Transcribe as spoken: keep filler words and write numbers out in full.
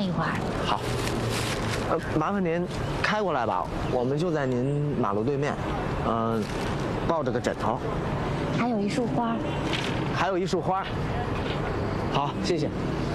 一会儿。 好。呃，麻烦您开过来吧，我们就在您马路对面。嗯、呃，抱着个枕头。 还有一束花。 还有一束花。好，谢谢。